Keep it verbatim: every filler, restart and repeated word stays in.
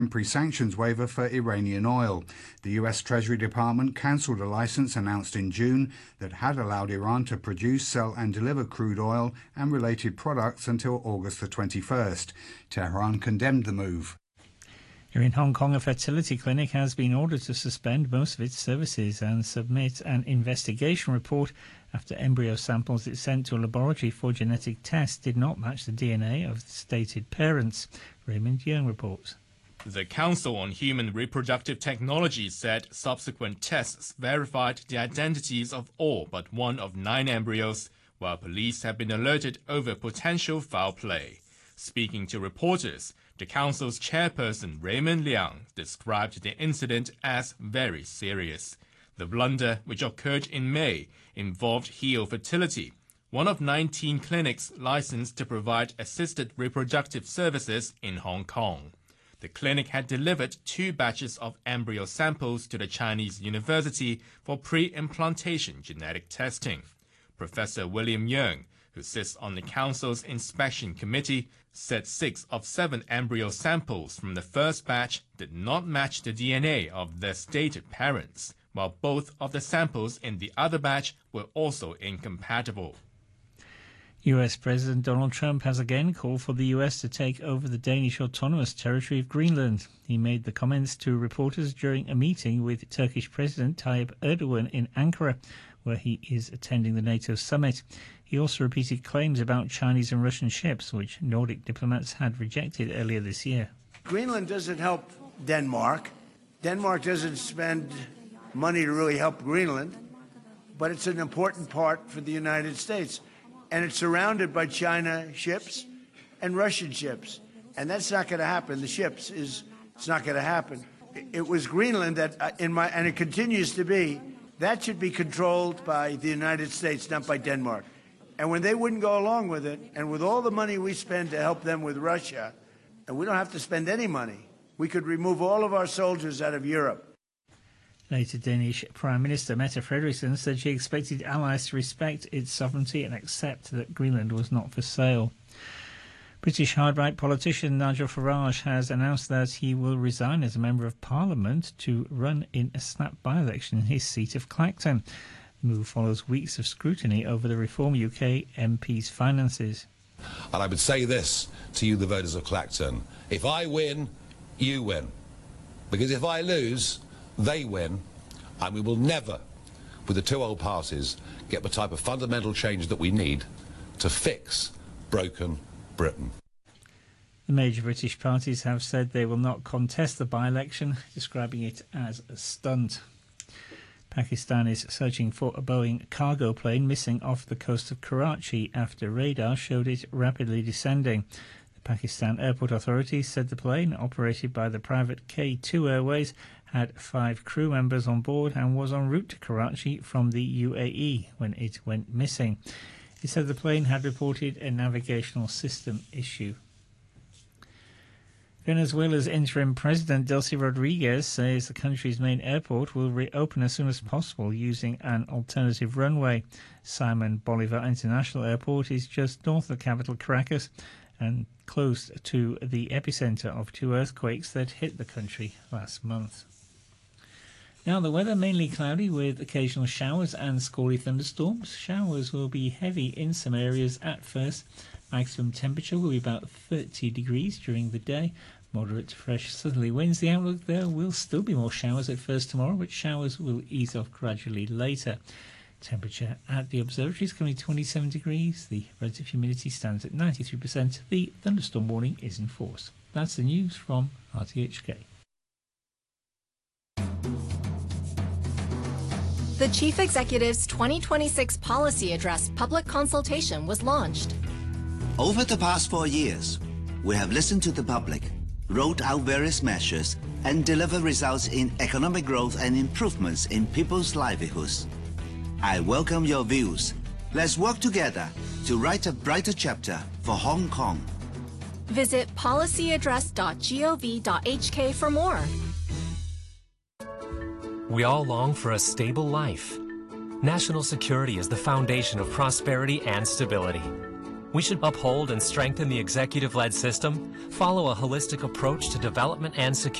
temporary sanctions waiver for Iranian oil. The U S Treasury Department cancelled a license announced in June that had allowed Iran to produce, sell and deliver crude oil and related products until August the twenty-first. Tehran condemned the move. Here in Hong Kong, a fertility clinic has been ordered to suspend most of its services and submit an investigation report after embryo samples it sent to a laboratory for genetic tests did not match the D N A of the stated parents. Raymond Yeung reports. The Council on Human Reproductive Technology said subsequent tests verified the identities of all but one of nine embryos, while police have been alerted over potential foul play. Speaking to reporters, the Council's chairperson Raymond Liang described the incident as very serious. The blunder, which occurred in May, involved Heo Fertility, one of nineteen clinics licensed to provide assisted reproductive services in Hong Kong. The clinic had delivered two batches of embryo samples to the Chinese university for pre-implantation genetic testing. Professor William Yeung, who sits on the Council's inspection committee, said six of seven embryo samples from the first batch did not match the D N A of their stated parents, while both of the samples in the other batch were also incompatible. U S President Donald Trump has again called for the U S to take over the Danish autonomous territory of Greenland. He made the comments to reporters during a meeting with Turkish President Tayyip Erdogan in Ankara, where he is attending the NATO summit. He also repeated claims about Chinese and Russian ships, which Nordic diplomats had rejected earlier this year. Greenland doesn't help Denmark. Denmark doesn't spend money to really help Greenland, but it's an important part for the United States. And it's surrounded by China ships and Russian ships. And that's not going to happen. The ships is, it's not going to happen. It was Greenland that, in my, and it continues to be, that should be controlled by the United States, not by Denmark. And when they wouldn't go along with it, and with all the money we spend to help them with Russia, and we don't have to spend any money, we could remove all of our soldiers out of Europe. Later, Danish Prime Minister Mette Frederiksen said she expected allies to respect its sovereignty and accept that Greenland was not for sale. British hard-right politician Nigel Farage has announced that he will resign as a Member of Parliament to run in a snap by-election in his seat of Clacton. The move follows weeks of scrutiny over the Reform U K M P's finances. And I would say this to you, the voters of Clacton: if I win, you win. Because if I lose, they win, and we will never, with the two old parties, get the type of fundamental change that we need to fix broken Britain. The major British parties have said they will not contest the by-election, describing it as a stunt. Pakistan is searching for a Boeing cargo plane missing off the coast of Karachi after radar showed it rapidly descending. The Pakistan Airport Authority said the plane, operated by the private K two Airways, had five crew members on board and was en route to Karachi from the U A E when it went missing. It said the plane had reported a navigational system issue. Venezuela's interim president, Delcy Rodriguez, says the country's main airport will reopen as soon as possible using an alternative runway. Simon Bolivar International Airport is just north of the capital, Caracas, and close to the epicenter of two earthquakes that hit the country last month. Now, the weather mainly cloudy with occasional showers and squally thunderstorms. Showers will be heavy in some areas at first. Maximum temperature will be about thirty degrees during the day. Moderate to fresh southerly winds. The outlook there will still be more showers at first tomorrow, but showers will ease off gradually later. Temperature at the observatory is currently twenty-seven degrees. The relative humidity stands at ninety-three percent. The thunderstorm warning is in force. That's the news from R T H K. The Chief Executive's twenty twenty-six Policy Address public consultation was launched. Over the past four years, we have listened to the public, rolled out various measures, and delivered results in economic growth and improvements in people's livelihoods. I welcome your views. Let's work together to write a brighter chapter for Hong Kong. Visit policy address dot gov dot h k for more. We all long for a stable life. National security is the foundation of prosperity and stability. We should uphold and strengthen the executive-led system, follow a holistic approach to development and security.